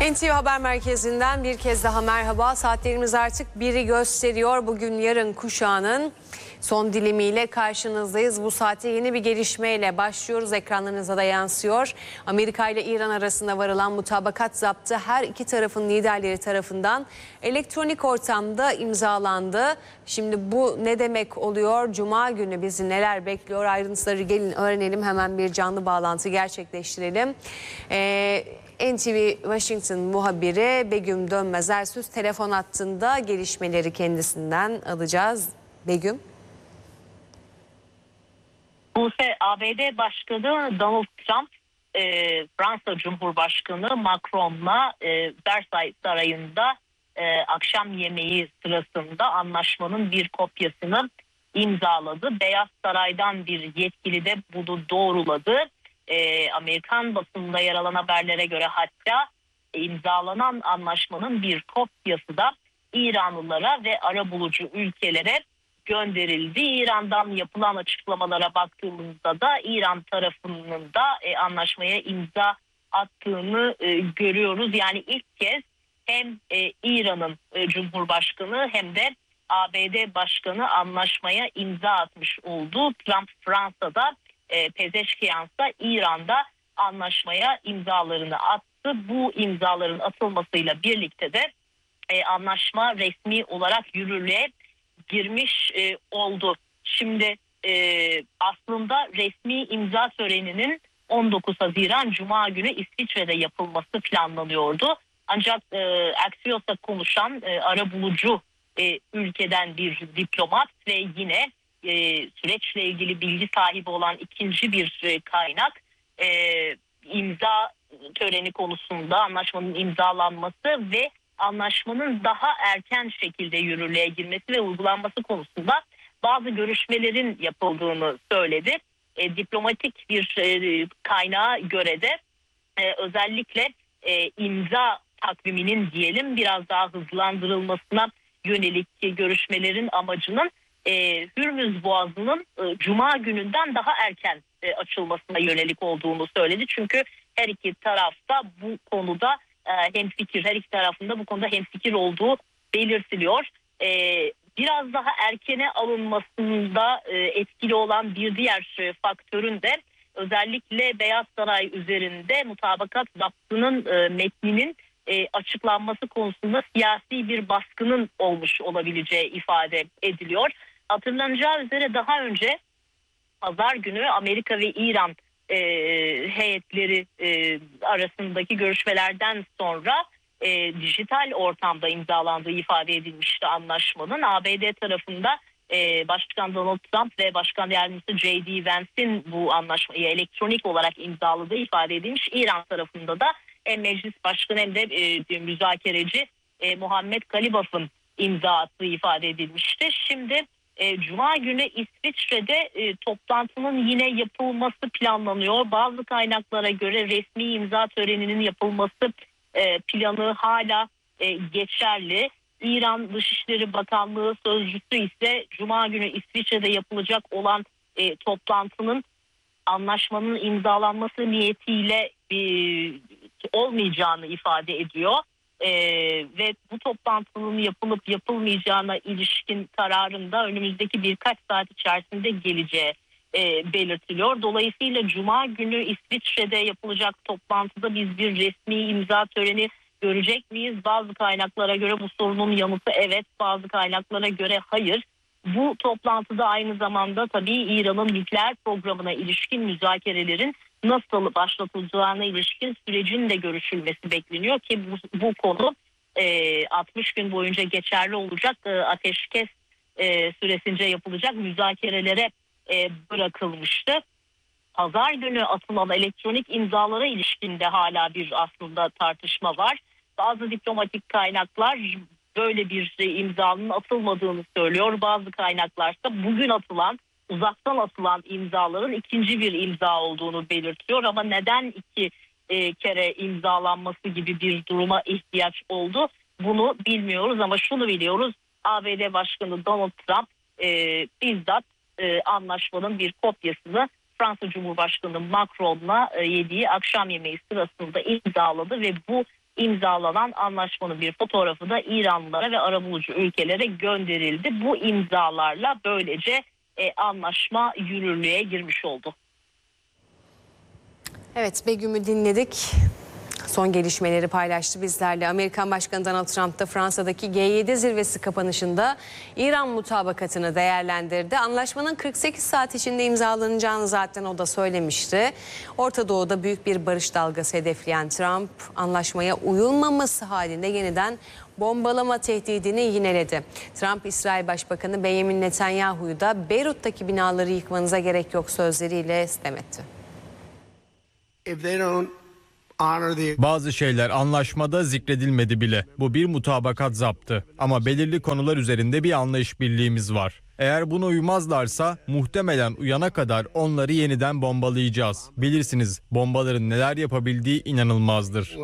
NTV Haber Merkezi'nden bir kez daha merhaba. Saatlerimiz artık 1'i gösteriyor. Bugün yarın kuşağının son dilimiyle karşınızdayız. Bu saate yeni bir gelişmeyle başlıyoruz. Ekranlarınıza da yansıyor. Amerika ile İran arasında varılan mutabakat zaptı her iki tarafın liderleri tarafından elektronik ortamda imzalandı. Şimdi bu ne demek oluyor? Cuma günü bizi neler bekliyor? Ayrıntıları gelin öğrenelim. Hemen bir canlı bağlantı gerçekleştirelim. NTV Washington muhabiri Begüm Dönmez Ersüz telefon hattında, gelişmeleri kendisinden alacağız. Begüm. ABD Başkanı Donald Trump, Fransa Cumhurbaşkanı Macron'la Versailles Sarayı'nda akşam yemeği sırasında anlaşmanın bir kopyasını imzaladı. Beyaz Saray'dan bir yetkili de bunu doğruladı. Amerikan basınında yer alan haberlere göre hatta imzalanan anlaşmanın bir kopyası da İranlılara ve arabulucu ülkelere gönderildi. İran'dan yapılan açıklamalara baktığımızda da İran tarafının da anlaşmaya imza attığını görüyoruz. Yani ilk kez hem İran'ın Cumhurbaşkanı hem de ABD Başkanı anlaşmaya imza atmış oldu. Trump Fransa'da, Pezeşkiyan'sa İran'da anlaşmaya imzalarını attı. Bu imzaların atılmasıyla birlikte de anlaşma resmi olarak yürürlüğe girmiş oldu. Şimdi aslında resmi imza töreninin 19 Haziran Cuma günü İsviçre'de yapılması planlanıyordu. Ancak Axios'a konuşan arabulucu ülkeden bir diplomat ve yine süreçle ilgili bilgi sahibi olan ikinci bir kaynak imza töreni konusunda anlaşmanın imzalanması ve anlaşmanın daha erken şekilde yürürlüğe girmesi ve uygulanması konusunda bazı görüşmelerin yapıldığını söyledi. Diplomatik bir kaynağa göre de özellikle imza takviminin diyelim biraz daha hızlandırılmasına yönelik görüşmelerin amacının Hürmüz Boğazı'nın Cuma gününden daha erken açılmasına yönelik olduğunu söyledi. Çünkü her iki tarafta bu konuda hemfikir, her iki tarafında bu konuda hemfikir olduğu belirtiliyor. Biraz daha erkene alınmasında etkili olan bir diğer faktörün de özellikle Beyaz Saray üzerinde mutabakat zaptının metninin açıklanması konusunda siyasi bir baskının olmuş olabileceği ifade ediliyor. Hatırlanacağı üzere daha önce Pazar günü Amerika ve İran heyetleri arasındaki görüşmelerden sonra dijital ortamda imzalandığı ifade edilmişti anlaşmanın. ABD tarafında Başkan Donald Trump ve Başkan Yardımcısı J.D. Vance'in bu anlaşmayı elektronik olarak imzaladığı ifade edilmiş. İran tarafında da hem meclis başkanı hem de müzakereci Muhammed Galibaf'ın imza attığı ifade edilmişti. Şimdi Cuma günü İsviçre'de toplantının yine yapılması planlanıyor. Bazı kaynaklara göre resmi imza töreninin yapılması planı hala geçerli. İran Dışişleri Bakanlığı sözcüsü ise Cuma günü İsviçre'de yapılacak olan toplantının anlaşmanın imzalanması niyetiyle olmayacağını ifade ediyor. Ve bu toplantının yapılıp yapılmayacağına ilişkin kararın da önümüzdeki birkaç saat içerisinde geleceği belirtiliyor. Dolayısıyla Cuma günü İsviçre'de yapılacak toplantıda biz bir resmi imza töreni görecek miyiz? Bazı kaynaklara göre bu sorunun yanıtı evet, bazı kaynaklara göre hayır. Bu toplantıda aynı zamanda tabii İran'ın nükleer programına ilişkin müzakerelerin nasıl başlatılacağına ilişkin sürecin de görüşülmesi bekleniyor ki bu konu 60 gün boyunca geçerli olacak ateşkes süresince yapılacak müzakerelere bırakılmıştı. Pazar günü atılan elektronik imzalara ilişkin de hala bir aslında tartışma var. Bazı diplomatik kaynaklar böyle bir imzanın atılmadığını söylüyor. Bazı kaynaklarsa bugün atılan, uzaktan atılan imzaların ikinci bir imza olduğunu belirtiyor. Ama neden iki kere imzalanması gibi bir duruma ihtiyaç oldu bunu bilmiyoruz. Ama şunu biliyoruz, ABD Başkanı Donald Trump bizzat anlaşmanın bir kopyasını Fransa Cumhurbaşkanı Macron'la yediği akşam yemeği sırasında imzaladı ve bu imzalanan anlaşmanın bir fotoğrafı da İranlılara ve arabulucu ülkelere gönderildi. Bu imzalarla böylece anlaşma yürürlüğe girmiş oldu. Evet, Begüm'ü dinledik. Son gelişmeleri paylaştı bizlerle. Amerikan Başkanı Donald Trump da Fransa'daki G7 zirvesi kapanışında İran mutabakatını değerlendirdi. Anlaşmanın 48 saat içinde imzalanacağını zaten o da söylemişti. Orta Doğu'da büyük bir barış dalgası hedefleyen Trump, anlaşmaya uyulmaması halinde yeniden bombalama tehdidini yineledi. Trump, İsrail Başbakanı Benjamin Netanyahu'yu da Beyrut'taki binaları yıkmanıza gerek yok sözleriyle sitem etti. Bazı şeyler anlaşmada zikredilmedi bile. Bu bir mutabakat zaptı. Ama belirli konular üzerinde bir anlayış birliğimiz var. Eğer buna uymazlarsa muhtemelen uyana kadar onları yeniden bombalayacağız. Bilirsiniz, bombaların neler yapabildiği inanılmazdır.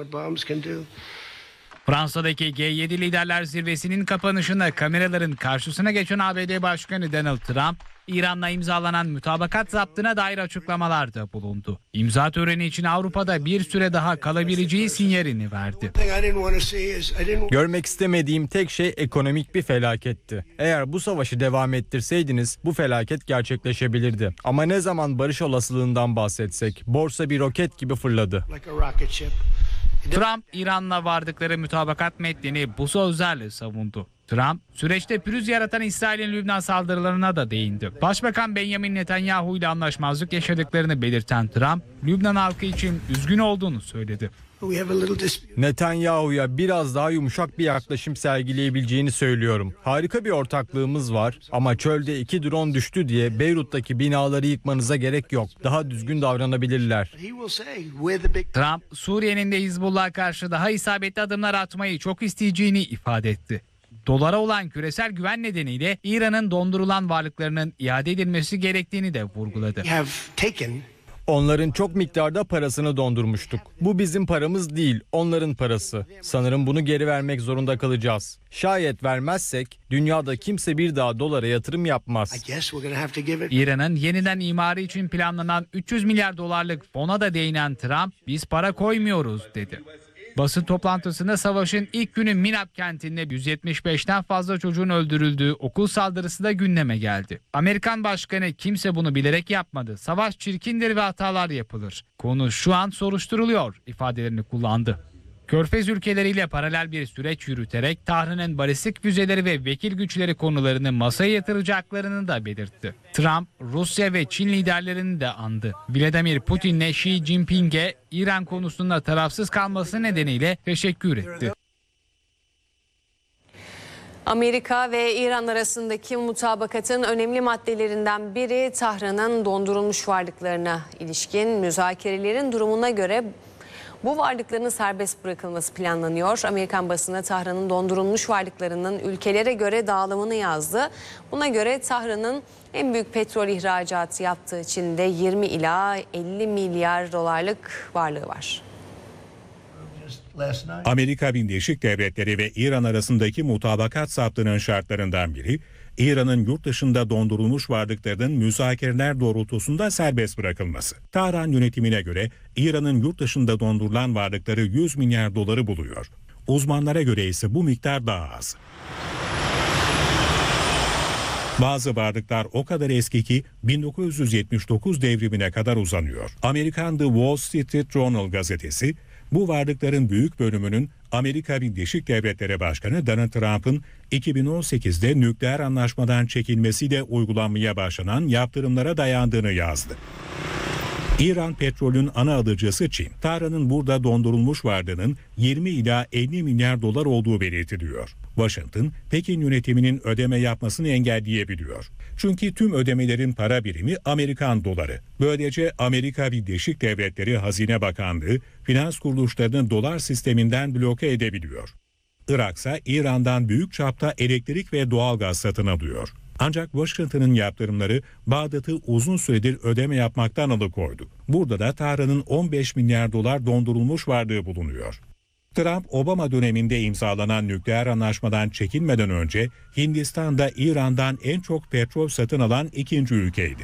Fransa'daki G7 Liderler Zirvesi'nin kapanışında kameraların karşısına geçen ABD Başkanı Donald Trump, İran'la imzalanan mutabakat zaptına dair açıklamalarda bulundu. İmza töreni için Avrupa'da bir süre daha kalabileceği sinyalini verdi. Görmek istemediğim tek şey ekonomik bir felaketti. Eğer bu savaşı devam ettirseydiniz bu felaket gerçekleşebilirdi. Ama ne zaman barış olasılığından bahsetsek borsa bir roket gibi fırladı. Trump, İran'la vardıkları mutabakat metnini bu sözlerle savundu. Trump, süreçte pürüz yaratan İsrail'in Lübnan saldırılarına da değindi. Başbakan Benjamin Netanyahu ile anlaşmazlık yaşadıklarını belirten Trump, Lübnan halkı için üzgün olduğunu söyledi. Netanyahu'ya biraz daha yumuşak bir yaklaşım sergileyebileceğini söylüyorum. Harika bir ortaklığımız var ama çölde 2 drone düştü diye Beyrut'taki binaları yıkmanıza gerek yok. Daha düzgün davranabilirler. Trump, Suriye'nin de Hizbullah'a karşı daha isabetli adımlar atmayı çok isteyeceğini ifade etti. Dolara olan küresel güven nedeniyle İran'ın dondurulan varlıklarının iade edilmesi gerektiğini de vurguladı. Onların çok miktarda parasını dondurmuştuk. Bu bizim paramız değil, onların parası. Sanırım bunu geri vermek zorunda kalacağız. Şayet vermezsek dünyada kimse bir daha dolara yatırım yapmaz. İran'ın yeniden imarı için planlanan 300 milyar dolarlık fona da değinen Trump, "Biz para koymuyoruz," dedi. Basın toplantısında savaşın ilk günü Minab kentinde 175'ten fazla çocuğun öldürüldüğü okul saldırısı da gündeme geldi. Amerikan Başkanı, "Kimse bunu bilerek yapmadı. Savaş çirkindir ve hatalar yapılır. Konu şu an soruşturuluyor," ifadelerini kullandı. Körfez ülkeleriyle paralel bir süreç yürüterek Tahran'ın balistik füzeleri ve vekil güçleri konularını masaya yatıracaklarını da belirtti. Trump, Rusya ve Çin liderlerini de andı. Vladimir Putin'le Xi Jinping'e İran konusunda tarafsız kalması nedeniyle teşekkür etti. Amerika ve İran arasındaki mutabakatın önemli maddelerinden biri Tahran'ın dondurulmuş varlıklarına ilişkin müzakerelerin durumuna göre bu varlıkların serbest bırakılması planlanıyor. Amerikan basını Tahran'ın dondurulmuş varlıklarının ülkelere göre dağılımını yazdı. Buna göre Tahran'ın en büyük petrol ihracatı yaptığı Çin'de 20 ila 50 milyar dolarlık varlığı var. Amerika Birleşik Devletleri ve İran arasındaki mutabakat zaptının şartlarından biri, İran'ın yurt dışında dondurulmuş varlıklarının müzakereler doğrultusunda serbest bırakılması. Tahran yönetimine göre İran'ın yurt dışında dondurulan varlıkları 100 milyar doları buluyor. Uzmanlara göre ise bu miktar daha az. Bazı varlıklar o kadar eski ki 1979 devrimine kadar uzanıyor. Amerikan The Wall Street Journal gazetesi, bu varlıkların büyük bölümünün Amerika Birleşik Devletleri Başkanı Donald Trump'ın 2018'de nükleer anlaşmadan çekilmesiyle uygulanmaya başlanan yaptırımlara dayandığını yazdı. İran petrolün ana alıcısı Çin. Tahran'ın burada dondurulmuş varlığının 20 ila 50 milyar dolar olduğu belirtiliyor. Washington, Pekin yönetiminin ödeme yapmasını engelleyebiliyor. Çünkü tüm ödemelerin para birimi Amerikan doları. Böylece Amerika Birleşik Devletleri Hazine Bakanlığı finans kuruluşlarını dolar sisteminden bloke edebiliyor. Irak ise İran'dan büyük çapta elektrik ve doğalgaz satın alıyor. Ancak Washington'ın yaptırımları Bağdat'ı uzun süredir ödeme yapmaktan alıkoydu. Burada da Tahran'ın 15 milyar dolar dondurulmuş varlığı bulunuyor. Trump, Obama döneminde imzalanan nükleer anlaşmadan çekilmeden önce Hindistan'da İran'dan en çok petrol satın alan ikinci ülkeydi.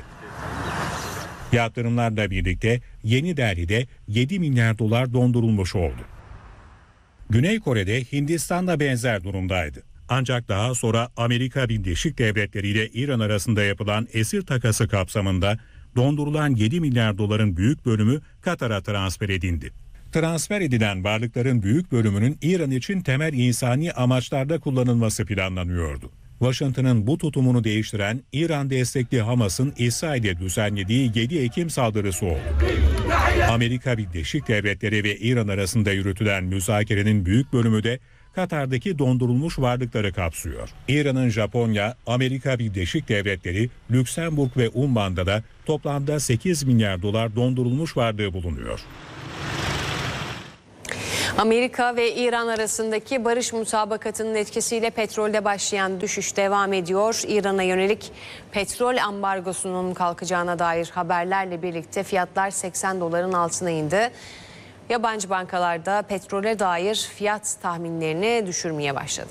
Yaptırımlarla birlikte Yeni Delhi'de 7 milyar dolar dondurulmuş oldu. Güney Kore'de Hindistan'la benzer durumdaydı. Ancak daha sonra Amerika Birleşik Devletleri ile İran arasında yapılan esir takası kapsamında dondurulan 7 milyar doların büyük bölümü Katar'a transfer edildi. Transfer edilen varlıkların büyük bölümünün İran için temel insani amaçlarda kullanılması planlanıyordu. Washington'ın bu tutumunu değiştiren İran destekli Hamas'ın İsrail'e düzenlediği 7 Ekim saldırısı oldu. Amerika Birleşik Devletleri ve İran arasında yürütülen müzakerenin büyük bölümü de Katar'daki dondurulmuş varlıkları kapsıyor. İran'ın Japonya, Amerika Birleşik Devletleri, Lüksemburg ve Umman'da da toplamda 8 milyar dolar dondurulmuş varlığı bulunuyor. Amerika ve İran arasındaki barış mutabakatının etkisiyle petrolde başlayan düşüş devam ediyor. İran'a yönelik petrol ambargosunun kalkacağına dair haberlerle birlikte fiyatlar 80 doların altına indi. Yabancı bankalarda petrole dair fiyat tahminlerini düşürmeye başladı.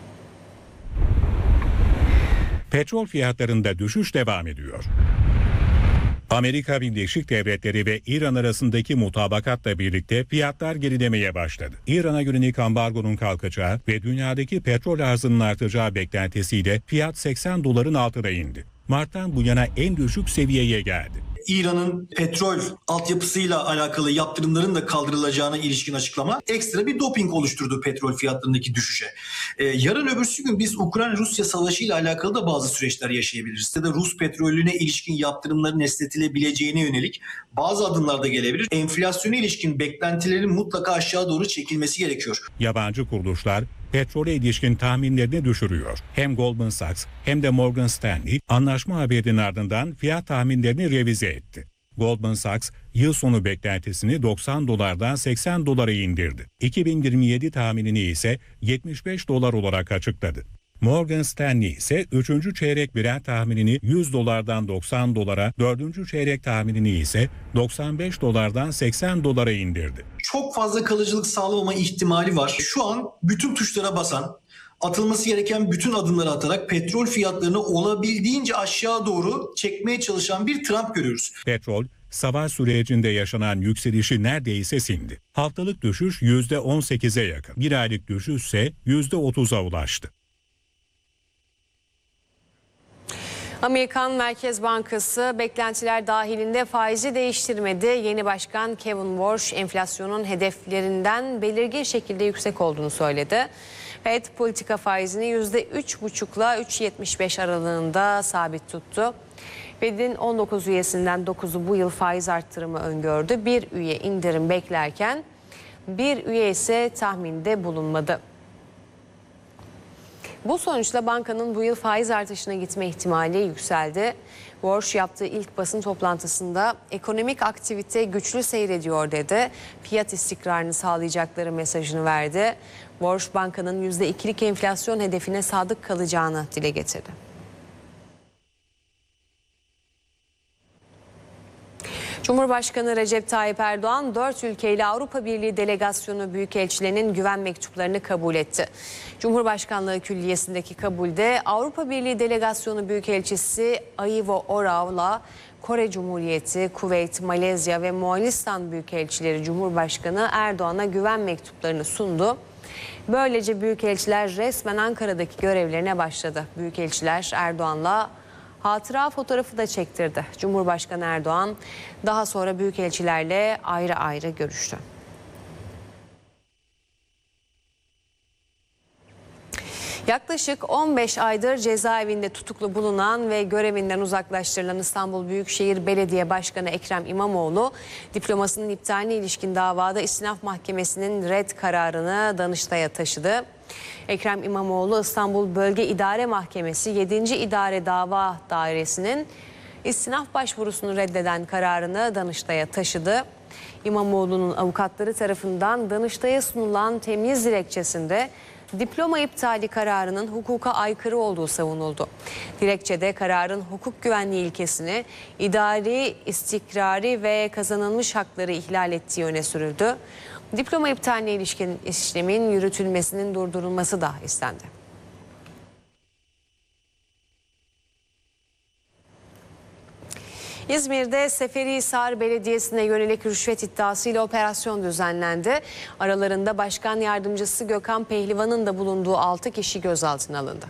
Petrol fiyatlarında düşüş devam ediyor. Amerika Birleşik Devletleri ve İran arasındaki mutabakatla birlikte fiyatlar gerilemeye başladı. İran'a yönelik ambargonun kalkacağı ve dünyadaki petrol arzının artacağı beklentisiyle fiyat 80 doların altına indi. Mart'tan bu yana en düşük seviyeye geldi. İran'ın petrol altyapısıyla alakalı yaptırımların da kaldırılacağına ilişkin açıklama ekstra bir doping oluşturdu petrol fiyatlarındaki düşüşe. Yarın öbürsü gün biz Ukrayna-Rusya savaşı ile alakalı da bazı süreçler yaşayabiliriz. Ya da Rus petrolüne ilişkin yaptırımların esnetilebileceğine yönelik bazı adımlar da gelebilir. Enflasyona ilişkin beklentilerin mutlaka aşağı doğru çekilmesi gerekiyor. Yabancı kuruluşlar petrole ilişkin tahminlerini düşürüyor. Hem Goldman Sachs hem de Morgan Stanley anlaşma haberinin ardından fiyat tahminlerini revize etti. Goldman Sachs yıl sonu beklentisini 90 dolardan 80 dolara indirdi. 2027 tahminini ise 75 dolar olarak açıkladı. Morgan Stanley ise 3. çeyrek Brent tahminini 100 dolardan 90 dolara, 4. çeyrek tahminini ise 95 dolardan 80 dolara indirdi. Çok fazla kalıcılık sağlamama ihtimali var. Şu an bütün tuşlara basan, atılması gereken bütün adımları atarak petrol fiyatlarını olabildiğince aşağı doğru çekmeye çalışan bir Trump görüyoruz. Petrol, savaş sürecinde yaşanan yükselişi neredeyse sindi. Haftalık düşüş %18'e yakın. Bir aylık düşüş ise %30'a ulaştı. Amerikan Merkez Bankası beklentiler dahilinde faizi değiştirmedi. Yeni başkan Kevin Warsh enflasyonun hedeflerinden belirgin şekilde yüksek olduğunu söyledi. Fed politika faizini %3,5 ile 3,75 aralığında sabit tuttu. Fed'in 19 üyesinden 9'u bu yıl faiz arttırımı öngördü. Bir üye indirim beklerken bir üye ise tahminde bulunmadı. Bu sonuçla bankanın bu yıl faiz artışına gitme ihtimali yükseldi. Warsh yaptığı ilk basın toplantısında ekonomik aktivite güçlü seyrediyor dedi. Fiyat istikrarını sağlayacakları mesajını verdi. Warsh bankanın %2'lik enflasyon hedefine sadık kalacağını dile getirdi. Cumhurbaşkanı Recep Tayyip Erdoğan 4 ülkeyle Avrupa Birliği Delegasyonu büyükelçilerinin güven mektuplarını kabul etti. Cumhurbaşkanlığı Külliyesi'ndeki kabulde Avrupa Birliği Delegasyonu Büyükelçisi Aivo Orav'la Kore Cumhuriyeti, Kuveyt, Malezya ve Moğolistan büyükelçileri Cumhurbaşkanı Erdoğan'a güven mektuplarını sundu. Böylece büyükelçiler resmen Ankara'daki görevlerine başladı. Büyükelçiler Erdoğan'la hatıra fotoğrafı da çektirdi. Cumhurbaşkanı Erdoğan daha sonra büyükelçilerle ayrı ayrı görüştü. Yaklaşık 15 aydır cezaevinde tutuklu bulunan ve görevinden uzaklaştırılan İstanbul Büyükşehir Belediye Başkanı Ekrem İmamoğlu, diplomasının iptaline ilişkin davada İstinaf Mahkemesi'nin red kararını Danıştay'a taşıdı. Ekrem İmamoğlu İstanbul Bölge İdare Mahkemesi 7. İdare Dava Dairesi'nin istinaf başvurusunu reddeden kararını Danıştay'a taşıdı. İmamoğlu'nun avukatları tarafından Danıştay'a sunulan temyiz dilekçesinde diploma iptali kararının hukuka aykırı olduğu savunuldu. Dilekçede kararın hukuk güvenliği ilkesini, idari, istikrari ve kazanılmış hakları ihlal ettiği öne sürüldü. Diploma iptaline ilişkin işlemin yürütülmesinin durdurulması da istendi. İzmir'de Seferihisar Belediyesi'ne yönelik rüşvet iddiasıyla operasyon düzenlendi. Aralarında Başkan Yardımcısı Gökhan Pehlivan'ın da bulunduğu 6 kişi gözaltına alındı.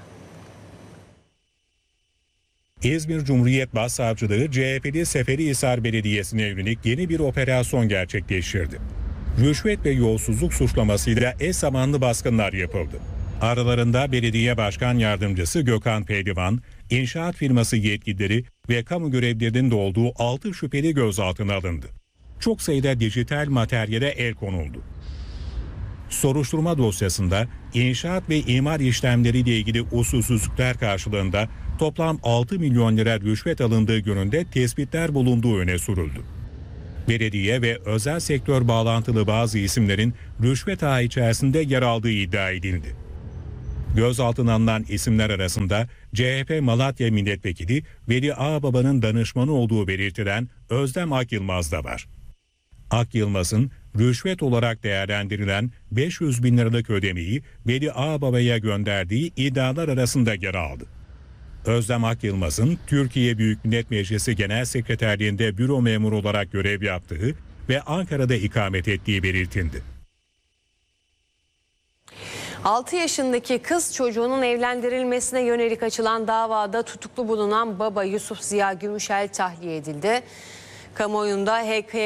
İzmir Cumhuriyet Başsavcılığı CHP'li Seferihisar Belediyesi'ne yönelik yeni bir operasyon gerçekleştirdi. Rüşvet ve yolsuzluk suçlamasıyla eş zamanlı baskınlar yapıldı. Aralarında Belediye Başkan Yardımcısı Gökhan Pehlivan, inşaat firması yetkilileri ve kamu görevlilerinin de olduğu 6 şüpheli gözaltına alındı. Çok sayıda dijital materyale el konuldu. Soruşturma dosyasında inşaat ve imar işlemleriyle ilgili usulsüzlükler karşılığında toplam 6 milyon lira rüşvet alındığı yönünde tespitler bulunduğu öne sürüldü. Belediye ve özel sektör bağlantılı bazı isimlerin rüşvet ağı içerisinde yer aldığı iddia edildi. Gözaltına alınan isimler arasında CHP Malatya Milletvekili Veli Ağbaba'nın danışmanı olduğu belirtilen Özlem Akyılmaz da var. Akyılmaz'ın rüşvet olarak değerlendirilen 500 bin liralık ödemeyi Veli Ağbaba'ya gönderdiği iddialar arasında yer aldı. Özlem Akyılmaz'ın Türkiye Büyük Millet Meclisi Genel Sekreterliğinde büro memuru olarak görev yaptığı ve Ankara'da ikamet ettiği belirtildi. 6 yaşındaki kız çocuğunun evlendirilmesine yönelik açılan davada tutuklu bulunan baba Yusuf Ziya Gümüşel tahliye edildi. Kamuoyunda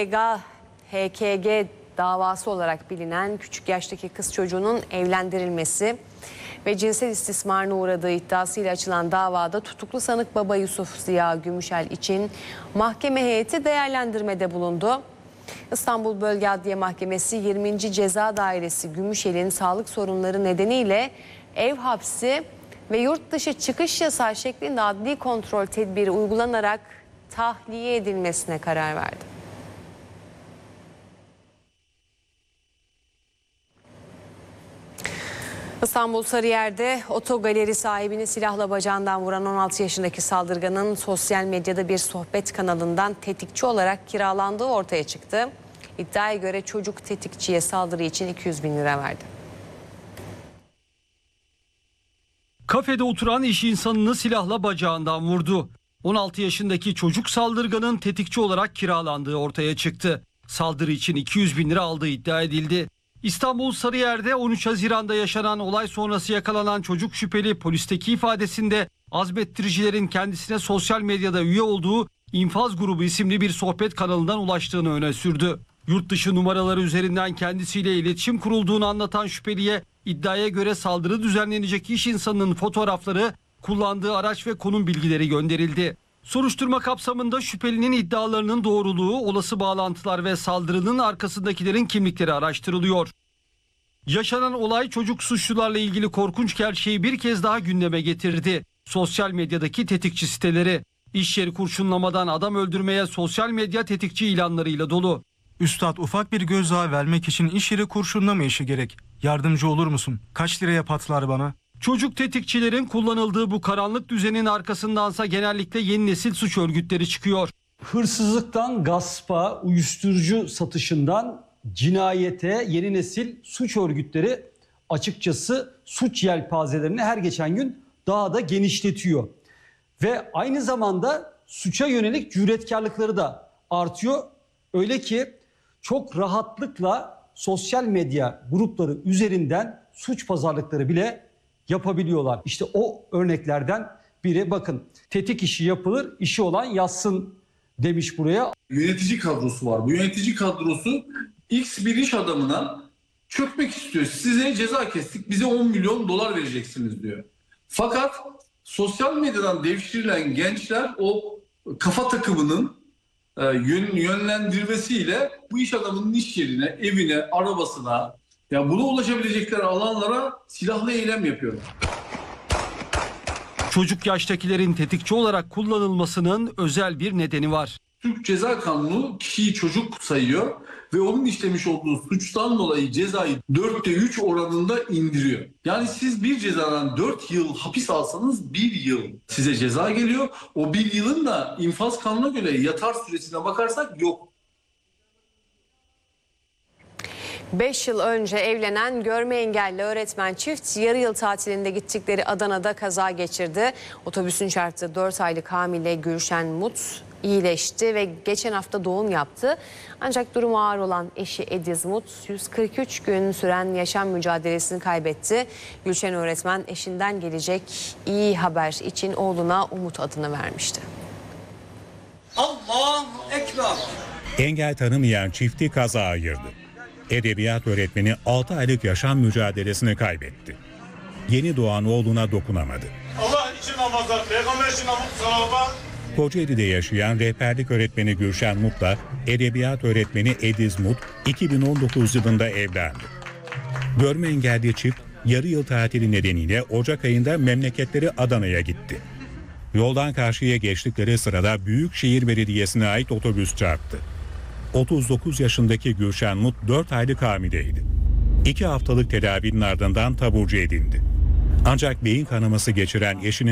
HKG davası olarak bilinen küçük yaştaki kız çocuğunun evlendirilmesi ve cinsel istismarına uğradığı iddiasıyla açılan davada tutuklu sanık baba Yusuf Ziya Gümüşel için mahkeme heyeti değerlendirmede bulundu. İstanbul Bölge Adliye Mahkemesi 20. Ceza Dairesi Gümüşel'in sağlık sorunları nedeniyle ev hapsi ve yurt dışı çıkış yasağı şeklinde adli kontrol tedbiri uygulanarak tahliye edilmesine karar verdi. İstanbul Sarıyer'de otogaleri sahibini silahla bacağından vuran 16 yaşındaki saldırganın sosyal medyada bir sohbet kanalından tetikçi olarak kiralandığı ortaya çıktı. İddiaya göre çocuk tetikçiye saldırı için 200 bin lira verdi. Kafede oturan iş insanını silahla bacağından vurdu. 16 yaşındaki çocuk saldırganın tetikçi olarak kiralandığı ortaya çıktı. Saldırı için 200 bin lira aldığı iddia edildi. İstanbul Sarıyer'de 13 Haziran'da yaşanan olay sonrası yakalanan çocuk şüpheli polisteki ifadesinde azmettiricilerin kendisine sosyal medyada üye olduğu İnfaz Grubu isimli bir sohbet kanalından ulaştığını öne sürdü. Yurt dışı numaraları üzerinden kendisiyle iletişim kurulduğunu anlatan şüpheliye iddiaya göre saldırı düzenlenecek iş insanının fotoğrafları, kullandığı araç ve konum bilgileri gönderildi. Soruşturma kapsamında şüphelinin iddialarının doğruluğu, olası bağlantılar ve saldırının arkasındakilerin kimlikleri araştırılıyor. Yaşanan olay çocuk suçlularla ilgili korkunç gerçeği bir kez daha gündeme getirdi. Sosyal medyadaki tetikçi siteleri, iş yeri kurşunlamadan adam öldürmeye sosyal medya tetikçi ilanlarıyla dolu. Üstad, ufak bir gözdağı vermek için iş yeri kurşunlama işi gerek. Yardımcı olur musun? Kaç liraya patlar bana? Çocuk tetikçilerin kullanıldığı bu karanlık düzenin arkasındansa genellikle yeni nesil suç örgütleri çıkıyor. Hırsızlıktan gaspa, uyuşturucu satışından cinayete yeni nesil suç örgütleri açıkçası suç yelpazelerini her geçen gün daha da genişletiyor. Ve aynı zamanda suça yönelik cüretkarlıkları da artıyor. Öyle ki çok rahatlıkla sosyal medya grupları üzerinden suç pazarlıkları bile yapabiliyorlar. İşte o örneklerden biri, bakın, tetik işi yapılır, işi olan yazsın demiş buraya. Yönetici kadrosu var. Bu yönetici kadrosu X bir iş adamına çökmek istiyor. Size ceza kestik, bize 10 milyon dolar vereceksiniz diyor. Fakat sosyal medyadan devşirilen gençler o kafa takımının yönlendirmesiyle bu iş adamının iş yerine, evine, arabasına, ya buna ulaşabilecekleri alanlara silahlı eylem yapıyorlar. Çocuk yaştakilerin tetikçi olarak kullanılmasının özel bir nedeni var. Türk Ceza Kanunu kişiyi çocuk sayıyor ve onun işlemiş olduğu suçtan dolayı cezayı 4'te 3 oranında indiriyor. Yani siz bir cezadan 4 yıl hapis alsanız 1 yıl size ceza geliyor. O 1 yılın da infaz kanununa göre yatar süresine bakarsak yok. 5 yıl önce evlenen görme engelli öğretmen çift yarı yıl tatilinde gittikleri Adana'da kaza geçirdi. Otobüsün çarptığı 4 aylık hamile Gülşen Mut iyileşti ve geçen hafta doğum yaptı. Ancak durumu ağır olan eşi Ediz Mut 143 gün süren yaşam mücadelesini kaybetti. Gülşen öğretmen eşinden gelecek iyi haber için oğluna Umut adını vermişti. Allahu Ekber. Engel tanımayan çifti kaza ayırdı. Edebiyat öğretmeni 6 aylık yaşam mücadelesini kaybetti. Yeni doğan oğluna dokunamadı. Allah için namazlar, peygamber için namazlar. Kocaeli'de yaşayan rehberlik öğretmeni Gülşen Mut'la edebiyat öğretmeni Ediz Mut 2019 yılında evlendi. Görme engelli çift yarı yıl tatili nedeniyle Ocak ayında memleketleri Adana'ya gitti. Yoldan karşıya geçtikleri sırada Büyükşehir Belediyesi'ne ait otobüs çarptı. 39 yaşındaki Gülşen Mut 4 aylık hamileydi. 2 haftalık tedavinin ardından taburcu edildi. Ancak beyin kanaması geçiren eşinin